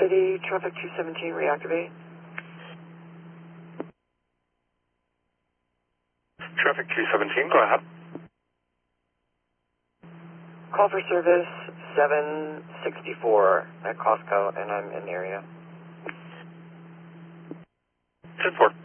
City, traffic 217, reactivate. Traffic 217, go ahead. Call for service 764 at Costco, and I'm in the area. 10-4.